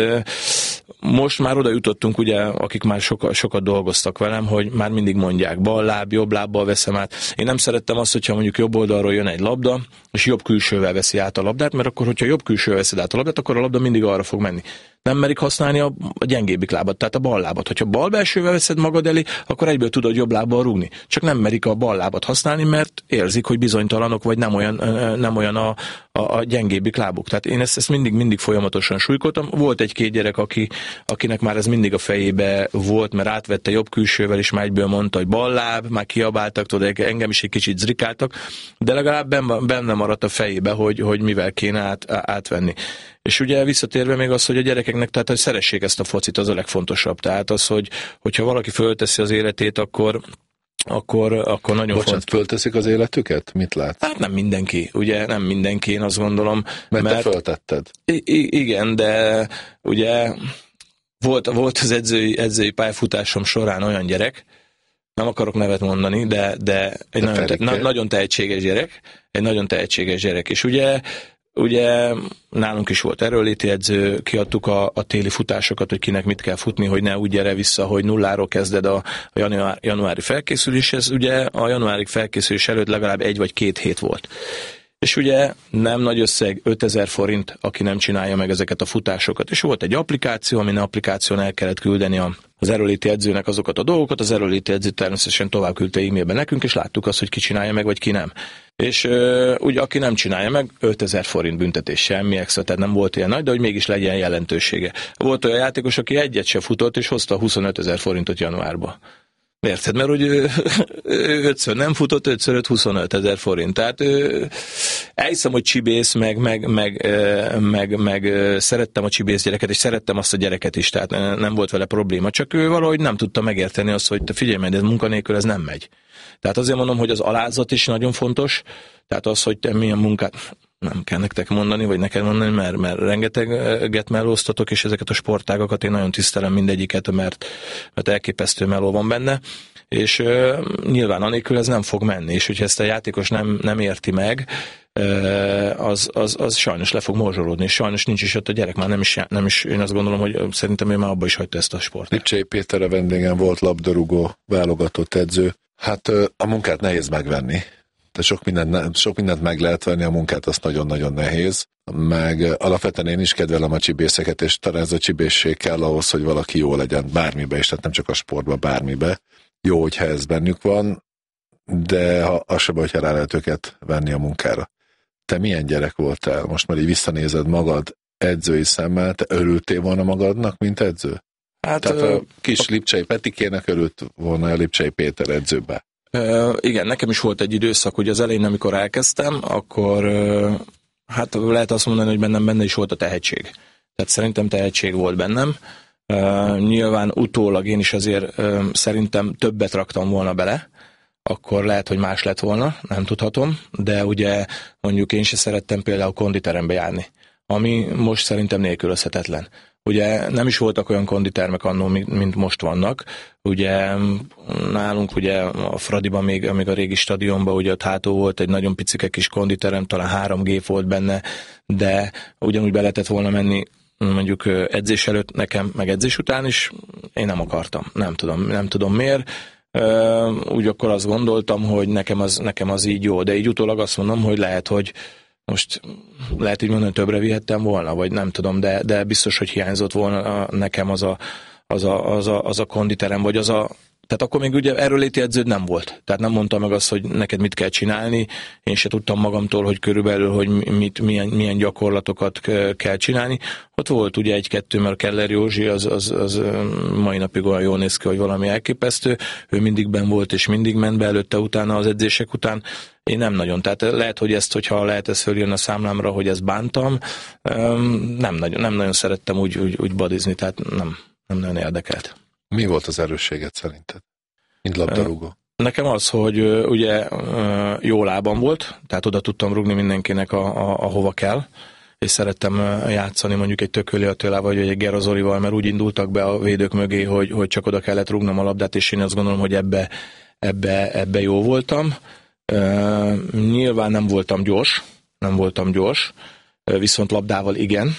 most már oda jutottunk, ugye, akik már soka, sokat dolgoztak velem, hogy már mindig mondják, bal láb, jobb lábbal veszem át. Én nem szerettem azt, hogyha mondjuk jobb oldalról jön egy labda, és jobb külsővel veszi át a labdát, mert akkor, hogyha jobb külsővel veszed át a labdát, akkor a labda mindig arra fog menni. Nem merik használni a, a gyengébbik lábat, tehát a bal lábat. Hogyha bal belsővel veszed magad elé, akkor egyből tudod jobb lábbal rúgni. Csak nem merik a bal lábat használni, mert érzik, hogy bizonytalanok, vagy nem olyan, nem olyan a, a, a gyengébbik lábuk. Tehát én ezt, ezt mindig, mindig folyamatosan súlykoltam. Volt egy-két gyerek, aki, akinek már ez mindig a fejébe volt, mert átvette jobb külsővel, és már egyből mondta, hogy bal láb, már kiabáltak, tudod, engem is egy kicsit zrikáltak, de legalább benne maradt a fejébe, hogy, hogy mivel kéne át, átvenni. És ugye visszatérve még az, hogy a gyerekeknek, tehát hogy szeressék ezt a focit, az a legfontosabb. Tehát az, hogy hogyha valaki fölteszi az életét, akkor akkor, akkor nagyon fontos. fontos. Fölteszik az életüket? Mit látsz? Hát nem mindenki, ugye nem mindenki, én azt gondolom. Mert, mert te föltetted. I- igen, de ugye volt, volt az edzői, edzői pályafutásom során olyan gyerek, nem akarok nevet mondani, de, de egy de nagyon, te, na, nagyon tehetséges gyerek, egy nagyon tehetséges gyerek, és ugye Ugye nálunk is volt erőléti edző, kiadtuk a, a téli futásokat, hogy kinek mit kell futni, hogy ne úgy gyere vissza, hogy nulláról kezded a, a január, januári felkészüléshez. Ugye a januári felkészülés előtt legalább egy vagy két hét volt. És ugye nem nagy összeg, ötezer forint, aki nem csinálja meg ezeket a futásokat. És volt egy applikáció, amin applikáción el kellett küldeni a, az erőléti edzőnek azokat a dolgokat, az erőléti edző természetesen tovább küldte e-mailben nekünk, és láttuk azt, hogy ki csinálja meg, vagy ki nem. És uh, ugye aki nem csinálja meg, ötezer forint büntetés, semmi extra, tehát nem volt ilyen nagy, de hogy mégis legyen jelentősége. Volt olyan játékos, aki egyet se futott, és hozta huszonötezer forintot januárba. Érted? Mert hogy ötször nem futott, ötször öt huszonöt ezer forint. Tehát elhiszem, hogy csibész, meg, meg, meg, meg, meg szerettem a csibész gyereket, és szerettem azt a gyereket is, tehát nem volt vele probléma. Csak ő valahogy nem tudta megérteni azt, hogy te figyelj meg, ez munkanélkül ez nem megy. Tehát azért mondom, hogy az alázat is nagyon fontos, tehát az, hogy te milyen munkát, nem kell nektek mondani, vagy neked mondani, mert, mert rengeteget melóztatok, és ezeket a sportágakat én nagyon tisztelem mindegyiket, mert, mert elképesztő meló van benne, és uh, nyilván anélkül ez nem fog menni, és hogyha ezt a játékos nem, nem érti meg, uh, az, az, az sajnos le fog morzsolódni, és sajnos nincs is ott a gyerek, már nem is, nem is, én azt gondolom, hogy szerintem ő már abba is hagyta ezt a sportot. Lipcsei Péter a vendégem volt, labdarúgó, válogatott edző. Hát a munkát nehéz megvenni. De sok mindent, sok mindent meg lehet venni, a munkát azt nagyon-nagyon nehéz. Meg alapvetően én is kedvelem a csibészeket, és talán ez a csibészség kell ahhoz, hogy valaki jó legyen bármibe, és tehát nem csak a sportban, bármibe. Jó, hogyha ez bennük van, de ha, az sem, hogyha rá lehet őket venni a munkára. Te milyen gyerek voltál? Most már így visszanézed magad edzői szemmel, te örültél volna magadnak, mint edző? Hát, tehát a kis a... Lipcsei Petikének örült volna a Lipcsei Péter edzőbe. Uh, igen, nekem is volt egy időszak, hogy az elején, amikor elkezdtem, akkor uh, hát lehet azt mondani, hogy bennem benne is volt a tehetség. Tehát szerintem tehetség volt bennem. Uh, nyilván utólag én is azért uh, szerintem többet raktam volna bele, akkor lehet, hogy más lett volna, nem tudhatom, de ugye mondjuk én se szerettem például konditerembe járni, ami most szerintem nélkülözhetetlen. Ugye nem is voltak olyan konditermek annól, mint most vannak. Ugye nálunk ugye a Fradiban, még, még a régi stadionban, ugye ott hátul volt egy nagyon picike kis konditerem, talán három gép volt benne, de ugyanúgy be lehetett volna menni mondjuk edzés előtt nekem, meg edzés után is, én nem akartam. Nem tudom, nem tudom miért. Úgy akkor azt gondoltam, hogy nekem az, nekem az így jó, de így utólag azt mondom, hogy lehet, hogy most lehet így mondani, többre vihettem volna, vagy nem tudom, de, de biztos, hogy hiányzott volna nekem az a, az a, az a, az a konditerem, vagy az a, tehát akkor még ugye erőléti edződ nem volt. Tehát nem mondta meg azt, hogy neked mit kell csinálni, én se tudtam magamtól, hogy körülbelül, hogy mit, milyen, milyen gyakorlatokat kell csinálni. Ott volt ugye egy-kettő, mert Keller Józsi az, az, az mai napig olyan jól néz ki, hogy valami elképesztő. Ő mindig benn volt, és mindig ment be előtte, utána az edzések után. Én nem nagyon. Tehát lehet, hogy ezt, hogyha lehet ez följön a számlámra, hogy ezt bántam, nem nagyon, nem nagyon szerettem úgy, úgy, úgy badizni, tehát nem, nem nagyon érdekelt. Mi volt az erősséget szerinted, mint labdarúgó? Nekem az, hogy ugye jó lábam volt, tehát oda tudtam rúgni mindenkinek, a, a, ahova kell, és szerettem játszani mondjuk egy Tököli Attilával, vagy egy Gerazolival, mert úgy indultak be a védők mögé, hogy, hogy csak oda kellett rúgnom a labdát, és én azt gondolom, hogy ebbe, ebbe, ebbe jó voltam. Uh, nyilván nem voltam gyors, nem voltam gyors, uh, viszont labdával igen.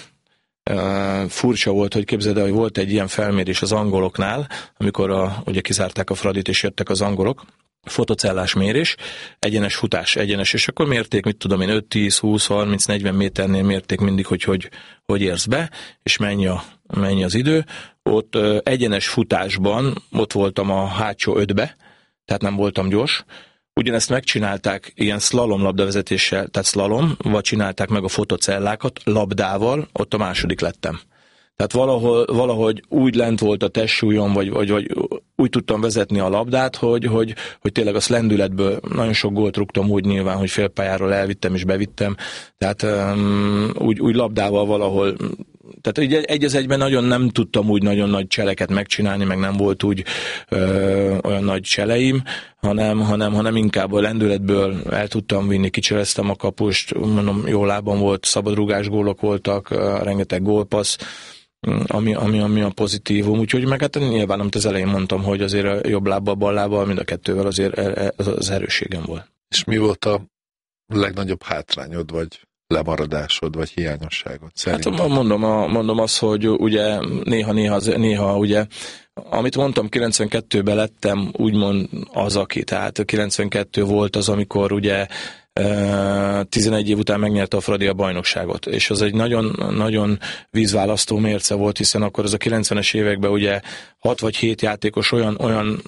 Uh, furcsa volt, hogy képzeld el, hogy volt egy ilyen felmérés az angoloknál, amikor a, ugye kizárták a Fradit, és jöttek az angolok, fotocellás mérés, egyenes futás, egyenes, és akkor mérték, mit tudom én, öt, tíz, húsz, harminc, negyven méternél mérték mindig, hogy hogy, hogy érsz be, és mennyi, a, mennyi az idő. Ott uh, egyenes futásban, ott voltam a hátsó ötbe, tehát nem voltam gyors. Ugyanezt megcsinálták ilyen szlalom labdavezetéssel, tehát szlalom, vagy csinálták meg a fotocellákat labdával, ott a második lettem. Tehát valahol, valahogy úgy lent volt a testsúlyom, vagy, vagy, vagy úgy tudtam vezetni a labdát, hogy, hogy, hogy tényleg a lendületből nagyon sok gólt rúgtam úgy nyilván, hogy félpályáról elvittem és bevittem. Tehát um, úgy, úgy labdával valahol, tehát egy, egy az egyben nagyon nem tudtam úgy nagyon nagy cseleket megcsinálni, meg nem volt úgy ö, olyan nagy cseleim, hanem, hanem, hanem inkább a lendületből el tudtam vinni, kicseleztem a kapust, mondom, jó lábam volt, szabadrúgás gólok voltak, rengeteg gólpassz, ami, ami, ami a pozitívum, úgyhogy meg hát nyilván, amit az elején mondtam, hogy azért a jobb lábbal, bal lábbal, mind a kettővel azért az erősségem volt. És mi volt a legnagyobb hátrányod, vagy lemaradásod, vagy hiányosságod? Szerintem. Hát mondom, mondom azt, hogy ugye néha, néha, néha ugye, amit mondtam, kilencvenkettőben lettem úgymond az, aki, tehát kilencvenkettő volt az, amikor ugye tizenegy év után megnyerte a Fradi a bajnokságot, és az egy nagyon, nagyon vízválasztó mérce volt, hiszen akkor az a kilencvenes években ugye hat vagy hét játékos olyan, olyan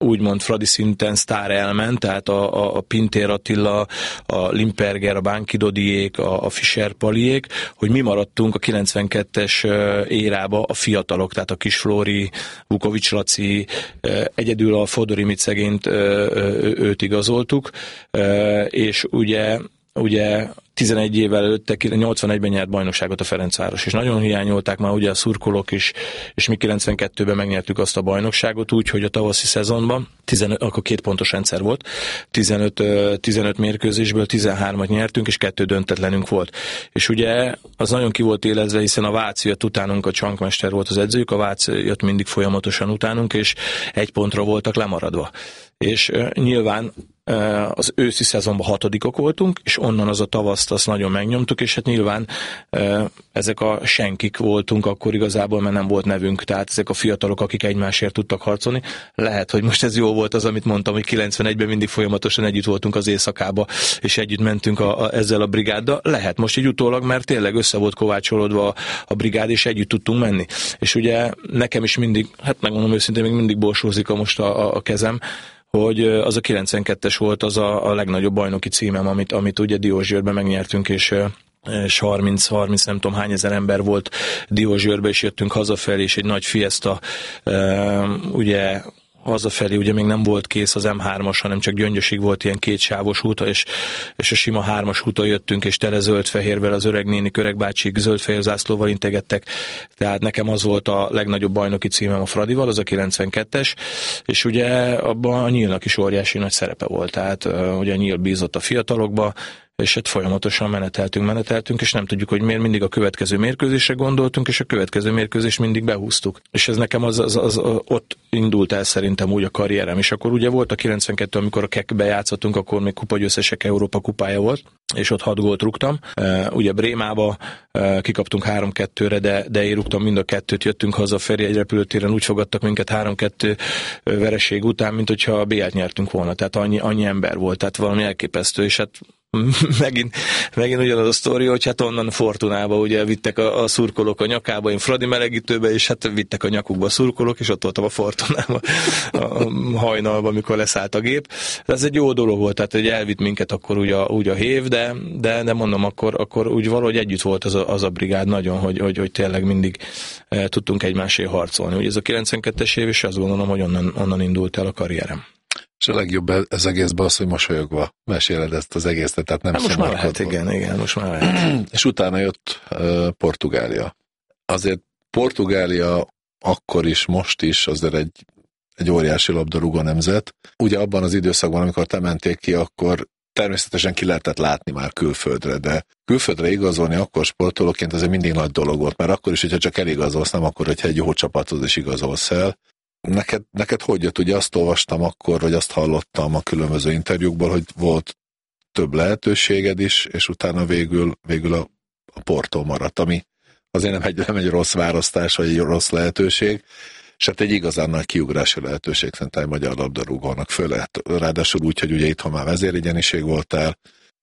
úgymond Fradi szinten sztár elment, tehát a, a, a Pintér Attila, a Limperger, a Bánki Dodiék, a, a Fischer Paliék, hogy mi maradtunk a kilencvenkettes érába a fiatalok, tehát a Kis Flóri, Vukovics Laci, egyedül a Fodori Micegént őt igazoltuk, és ugye ugye tizenegy évvel előtte, nyolcvanegyben nyert bajnokságot a Ferencváros, és nagyon hiányolták már ugye a szurkolók is, és mi kilencvenkettőben megnyertük azt a bajnokságot úgy, hogy a tavaszi szezonban, tizenöt, akkor két pontos rendszer volt, tizenöt, tizenöt mérkőzésből tizenhármat nyertünk, és kettő döntetlenünk volt. És ugye az nagyon ki volt élezve, hiszen a Vác jött utánunk, a Csankmester volt az edzőjük, a Vác jött mindig folyamatosan utánunk, és egy pontra voltak lemaradva. És uh, nyilván uh, az őszi szezonban hatodikok voltunk, és onnan az a tavaszt azt nagyon megnyomtuk, és hát nyilván uh, ezek a senkik voltunk akkor igazából, mert nem volt nevünk, tehát ezek a fiatalok, akik egymásért tudtak harcolni. Lehet, hogy most ez jó volt az, amit mondtam, hogy kilencvenegyben mindig folyamatosan együtt voltunk az éjszakába, és együtt mentünk a, a, ezzel a brigáddal. Lehet most így utólag, mert tényleg össze volt kovácsolódva a, a brigád, és együtt tudtunk menni. És ugye nekem is mindig, hát megmondom őszintén, még mindig borsózik a most a, a, a kezem, hogy az a kilencvenkettes volt az a, a legnagyobb bajnoki címem, amit, amit ugye Diósgyőrben megnyertünk, és, és harminc, harminc nem tudom hány ezer ember volt Diósgyőrbe, és jöttünk hazafelé, és egy nagy fiesta, ugye hazafelé ugye még nem volt kész az em hármas, hanem csak Gyöngyösig volt ilyen kétsávos út, és, és a sima hármas úton jöttünk, és tele zöld-fehérvel az öreg nénik, öreg bácsik zöld-fehér zászlóval integettek. Tehát nekem az volt a legnagyobb bajnoki címem a Fradival, az a kilencvenkettes, és ugye abban a Nyílnak is óriási nagy szerepe volt. Tehát ugye a Nyíl bízott a fiatalokba, és hát folyamatosan meneteltünk, meneteltünk, és nem tudjuk, hogy miért mindig a következő mérkőzésre gondoltunk, és a következő mérkőzést mindig behúztuk. És ez nekem az, az, az, az ott indult el szerintem úgy a karrierem. És akkor ugye volt a kilencvenkettő, amikor a Kekbe játszottunk, akkor még kupagyőztesek Európa kupája volt, és ott hat gólt rúgtam. Uh, ugye Brémába uh, kikaptunk három kettőre, de, de én rúgtam mind a kettőt, jöttünk haza a Feri egy repülőtéren, úgy fogadtak minket három kettő vereség után, mint hogyha a bé-t nyertünk volna. Tehát annyi, annyi ember volt, tehát valami elképesztő, és hát megint, megint ugyanaz a sztori, hogy hát onnan Fortunába ugye vittek a, a szurkolók a nyakába, én Fradi melegítőbe, és hát vittek a nyakukba a szurkolók, és ott voltam a Fortunába a hajnalban, amikor leszállt a gép. De ez egy jó dolog volt, tehát hogy elvitt minket akkor úgy a, úgy a hév, de, de, de mondom, akkor, akkor úgy valahogy együtt volt az a, az a brigád nagyon, hogy, hogy, hogy tényleg mindig e, tudtunk egymásért harcolni. Ugye ez a kilencvenkettes év, és azt gondolom, hogy onnan, onnan indult el a karrierem. És a legjobb ez egészben az, hogy mosolyogva meséled ezt az egészet, tehát nem most már lehet, igen, igen, most már lehet. És utána jött uh, Portugália. Azért Portugália akkor is, most is azért egy, egy óriási labdarúgó nemzet. Ugye abban az időszakban, amikor te mentél ki, akkor természetesen ki lehetett látni már külföldre, de külföldre igazolni akkor sportolóként azért mindig nagy dolog volt, mert akkor is, hogyha csak eligazolsz, nem akkor, hogyha egy jó csapathoz is igazolsz el. Neked, neked hogy jött? Ugye azt olvastam akkor, vagy azt hallottam a különböző interjúkból, hogy volt több lehetőséged is, és utána végül, végül a, a Porto maradt, ami azért nem egy, nem egy rossz választás, vagy egy rossz lehetőség, és hát egy igazán nagy kiugrási lehetőség szerintem egy magyar labdarúgónak, főleg ráadásul úgy, hogy ugye itthon már vezérigyeniség voltál,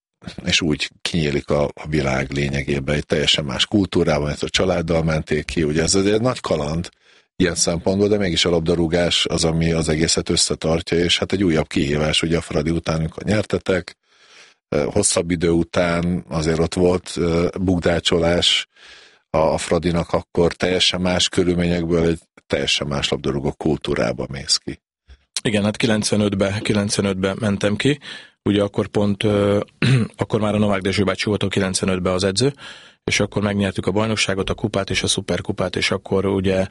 és úgy kinyílik a, a világ lényegében egy teljesen más kultúrában, a családdal menték ki, ugye ez egy nagy kaland ilyen szempontból, de mégis a labdarúgás az, ami az egészet összetartja, és hát egy újabb kihívás, ugye a Fradi után, amikor nyertetek, hosszabb idő után azért ott volt bukdácsolás a Fradinak, akkor teljesen más körülményekből egy teljesen más labdarúgó kultúrába mész ki. Igen, hát kilencvenötben, kilencvenötben mentem ki, ugye akkor pont, akkor már a Novák Dezső bácsi volt a kilencvenötben az edző, és akkor megnyertük a bajnokságot, a kupát és a szuperkupát, és akkor ugye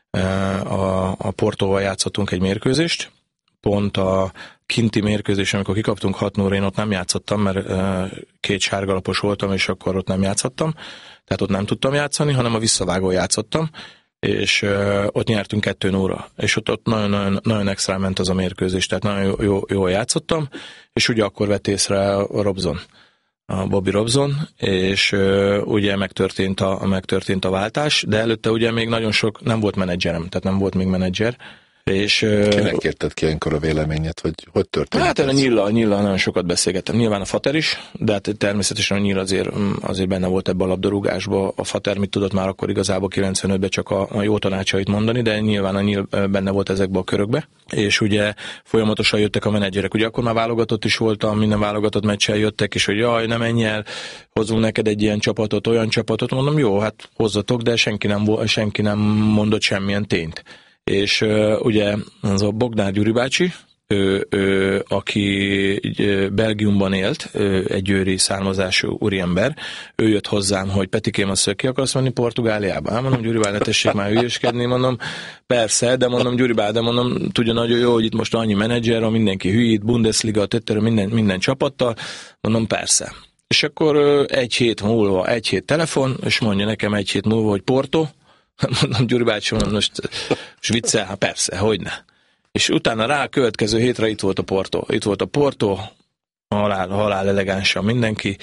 a, a Portóval játszottunk egy mérkőzést, pont a kinti mérkőzés, amikor kikaptunk hat nulla, én ott nem játszottam, mert két sárgalapos voltam, és akkor ott nem játszottam, tehát ott nem tudtam játszani, hanem a visszavágó játszottam, és ott nyertünk kettő nulla, és ott, ott nagyon, nagyon, nagyon extra ment az a mérkőzés, tehát nagyon jó, jól játszottam, és ugye akkor vett észre a Robson, a Bobby Robson, és uh, ugye megtörtént a, megtörtént a váltás, de előtte ugye még nagyon sok, nem volt menedzserem, tehát nem volt még menedzser, És, kinek kérted ki ilyenkor a véleményet, hogy hogy történt? Hát a Nyilla, Nyilla nagyon sokat beszélgettem. Nyilván a Fater is, de hát természetesen a Nyilla azért, azért benne volt ebbe a labdarúgásba. A Fater mit tudott már akkor igazából kilencvenötben csak a, a jó tanácsait mondani, de nyilván a Nyil benne volt ezekbe a körökbe. És ugye folyamatosan jöttek a menedzserek. Ugye akkor már válogatott is voltam, minden válogatott meccsel jöttek, és hogy jaj, ne menj el, hozzunk neked egy ilyen csapatot, olyan csapatot. Mondom, jó, hát hozzatok, de senki nem, senki nem mondott semmilyen tényt. És uh, ugye az a Bognár Gyuri bácsi, ő, ő, aki Belgiumban élt, ő, egy győri származású úriember, ő jött hozzám, hogy Petikém, azt ki akarsz menni Portugáliába? Hát mondom, Gyuri bá, ne tessék már hülyeskedni, mondom, persze, de mondom, Gyuri bá, de mondom, tudja nagyon jó, hogy itt most annyi menedzser, Mindenki hülyít, Bundesliga, tötterő, minden, minden csapattal, mondom, persze. És akkor egy hét múlva, egy hét telefon, és mondja nekem egy hét múlva, hogy Porto. Mondom, Gyuri bácsi, mondom, most, most viccel, hát persze, hogyne. És utána rá a következő hétre itt volt a Porto. Itt volt a Porto, halál, halál elegánsan mindenki,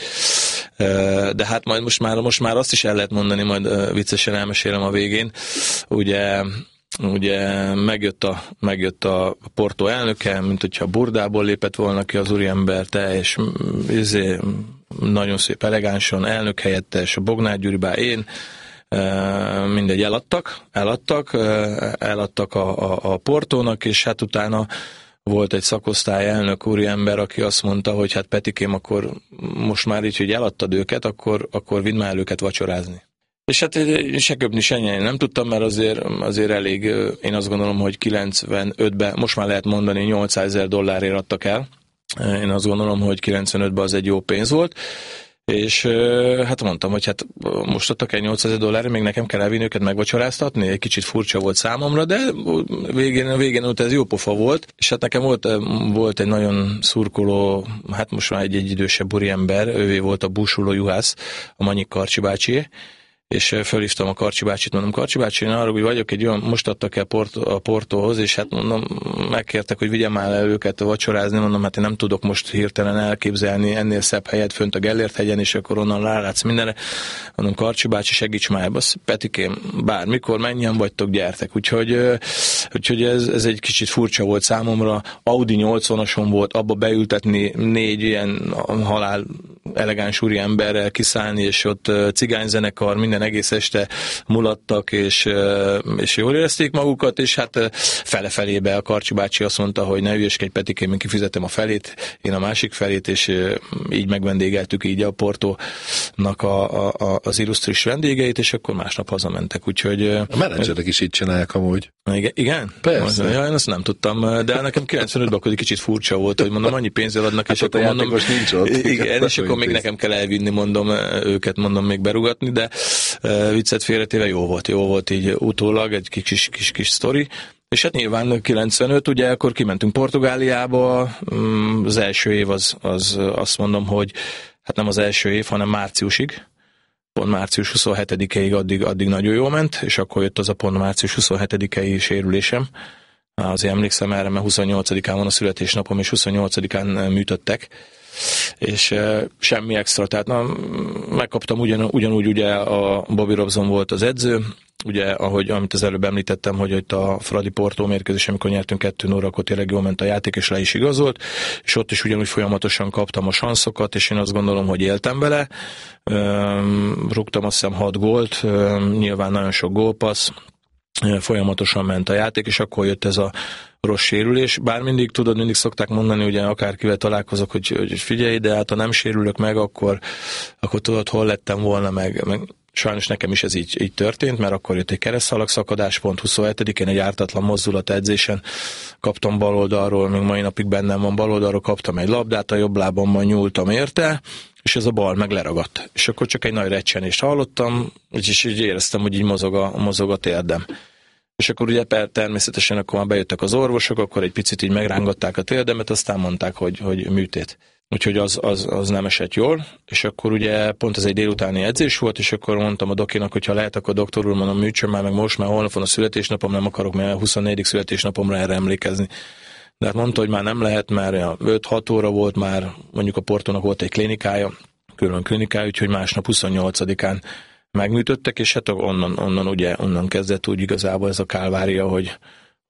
de hát majd most már, most már azt is el lehet mondani, majd viccesen elmesélem a végén. Ugye, ugye megjött, a, megjött a Porto elnöke, mint hogyha Burdából lépett volna ki az úriember, és ezért nagyon szép elegánsan, elnök helyettes, a Bognár Gyuri bá, én, mindegy, eladtak, eladtak, eladtak a, a, a Portónak, és hát utána volt egy szakosztály elnök úriember, aki azt mondta, hogy hát Petikém, akkor most már így, hogy eladtad őket, akkor, akkor vidd már el őket vacsorázni. És hát se köpni, se nyelni nem tudtam, mert azért, azért elég, én azt gondolom, hogy kilencvenötben, most már lehet mondani, nyolcszázezer dollárért adtak el. Én azt gondolom, hogy kilencvenötben az egy jó pénz volt. És hát mondtam, hogy hát most adtak el nyolcszázezer dollárért, még nekem kell elvinni őket megvacsoráztatni, egy kicsit furcsa volt számomra, de végén, végén ott ez jó pofa volt, és hát nekem volt, volt egy nagyon szurkoló, hát most már egy, egy idősebb úriember, ővé volt a búsuló juhász, a Manyik Karcsi bácsi, és fölhívtam a Karcsi bácsit, mondom, Karcsi bácsi, én arra, hogy vagyok egy olyan, most adtak el Port, a Portóhoz, és hát mondom, megkértek, hogy vigyem már el őket vacsorázni, mondom, hát én nem tudok most hirtelen elképzelni ennél szebb helyet fönt a Gellért hegyen, és akkor onnan rálátsz mindenre. Mondom, Karcsi bácsi, segíts már ebbe, Petikém, bármikor menjen vagytok, gyertek. Úgyhogy, úgyhogy ez, ez egy kicsit furcsa volt számomra. Audi nyolcvanason volt, abba beültetni négy ilyen halál elegáns úri emberrel kiszállni, és ott cigányzenekar, minden egész este mulattak, és, és jól érezték magukat, és hát fele-felébe a Karcsi bácsi azt mondta, hogy ne hülyeskedj, Petikém, én kifizetem a felét, én a másik felét, és így megvendégeltük így a Portónak a, a, az illusztris vendégeit, és akkor másnap hazamentek, úgyhogy... A menedzserek is így csinálják amúgy. Igen? igen? Persze. Ja, én azt nem tudtam, de nekem kilencvenötben akkor egy kicsit furcsa volt, hogy mondom, annyi pénzzel adnak, hát és akkor mondom... nincs ott. Igen, és akkor még pénz. Nekem kell elvinni, mondom, őket mondom még berugatni, de uh, viccet félretéve jó volt, jó volt így utólag, egy kis kis, kis, kis sztori. És hát nyilván kilencvenöt, ugye akkor kimentünk Portugáliába, az első év az, az azt mondom, hogy hát nem az első év, hanem márciusig, pont március huszonhetedikéig addig, addig nagyon jól ment, és akkor jött az a pont március huszonhetedikei sérülésem. Azért emlékszem erre, mert huszonnyolcadikán van a születésnapom, és huszonnyolcadikán műtöttek, és uh, semmi extra, tehát na, megkaptam ugyan, ugyanúgy, ugye a Bobby Robson volt az edző, ugye, ahogy, amit az előbb említettem, hogy itt a Fradi Porto mérkőzés, amikor nyertünk kettő nulla, akkor tényleg jól ment a játék, és le is igazolt, és ott is ugyanúgy folyamatosan kaptam a sanszokat, és én azt gondolom, hogy éltem vele, um, rúgtam azt hiszem hat gólt, um, nyilván nagyon sok gólpassz, folyamatosan ment a játék, és akkor jött ez a rossz sérülés. Bár mindig, tudod, mindig szokták mondani, ugye akárkivel találkozok, hogy, hogy figyelj, de hát ha nem sérülök meg, akkor, akkor tudod, hol lettem volna meg, meg sajnos nekem is ez így, így történt, mert akkor jött egy keresztszalagszakadás, pont huszonhetedikén egy ártatlan mozdulat edzésen kaptam bal oldalról, még mai napig bennem van, bal oldalról kaptam egy labdát, a jobb lábammal nyúltam érte, és ez a bal meg leragadt. És akkor csak egy nagy recsenést hallottam, és így éreztem, hogy így mozog a, mozog a térdem. És akkor ugye per, természetesen akkor már bejöttek az orvosok, akkor egy picit így megrángatták a térdemet, aztán mondták, hogy, hogy műtét. Úgyhogy az, az, az nem esett jól, és akkor ugye pont ez egy délutáni edzés volt, és akkor mondtam a dokinak, hogy ha lehet, akkor doktor úr, mondom, műtsön már, meg most már holnap van a születésnapom, nem akarok már a huszonnegyedik születésnapomra erre emlékezni. De hát mondta, hogy már nem lehet, mert öt-hat óra volt már, mondjuk a Portónak volt egy klinikája, külön klinikája, úgyhogy másnap huszonnyolcadikán megműtöttek, és hát onnan, onnan ugye onnan kezdett úgy igazából ez a kálvária, hogy,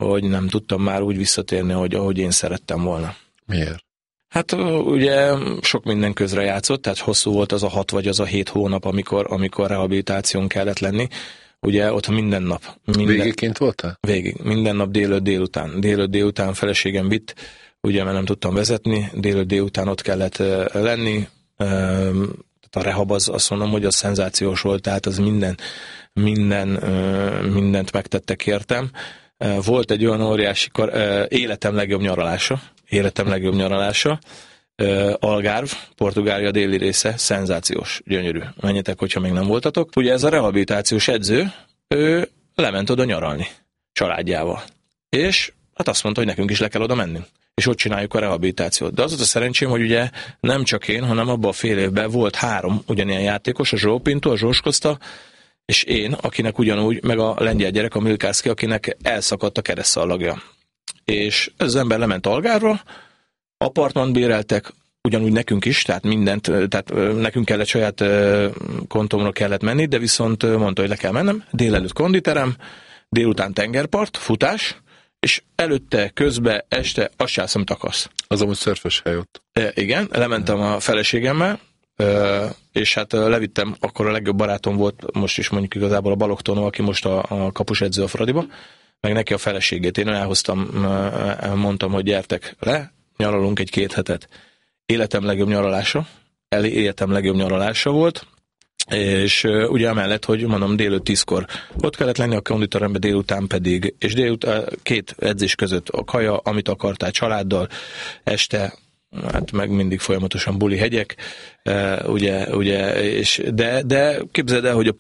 hogy nem tudtam már úgy visszatérni, hogy ahogy én szerettem volna. Miért? Hát ugye sok minden közre játszott, tehát hosszú volt az a hat vagy az a hét hónap, amikor, amikor rehabilitáción kellett lenni. Ugye ott minden nap. Minden, Végig kint voltál? Végig. Minden nap délőtt délután. Délőtt délután feleségem vitt, ugye mert nem tudtam vezetni, délőtt délután ott kellett lenni. A rehab az, azt mondom, hogy az szenzációs volt, tehát az minden, minden, mindent megtettek értem. Volt egy olyan óriási kar, életem legjobb nyaralása, életem legjobb nyaralása, Algarve, Portugália déli része, szenzációs, gyönyörű. Menjetek, hogyha még nem voltatok. Ugye ez a rehabilitációs edző, ő lement oda nyaralni családjával. És hát azt mondta, hogy nekünk is le kell oda mennünk. És ott csináljuk a rehabilitációt. De az az a szerencsém, hogy ugye nem csak én, hanem abban a fél évben volt három ugyanilyen játékos, a Zsó Pinto, a Zsós Costa, és én, akinek ugyanúgy, meg a lengyel gyerek, a Milkárszki, akinek elszakadt a keresztszallagja. És ez az ember lement Algarve-ra, apartmant béreltek, ugyanúgy nekünk is, tehát mindent, tehát nekünk kellett saját kontomra kellett menni, de viszont mondta, hogy le kell mennem, délelőtt konditerem, délután tengerpart, futás, és előtte, közbe, este azt sem hiszem takasz. Az amúgy szörfös hely ott. E, igen, lementem a feleségemmel, és hát levittem, akkor a legjobb barátom volt, most is mondjuk igazából a Balogh Tónó, aki most a, a kapusedző a Fradiba, meg neki a feleségét. Én elhoztam, mondtam, hogy gyertek le, nyaralunk egy két hetet. Életem legjobb nyaralása, életem legjobb nyaralása volt, és uh, ugye amellett, hogy mondom délőtt tízkor ott kellett lenni a konditerembe, délután pedig, és délután két edzés között a kaja, amit akartál családdal, este, hát meg mindig folyamatosan buli hegyek, uh, ugye, ugye, és de, de képzeld el, hogy a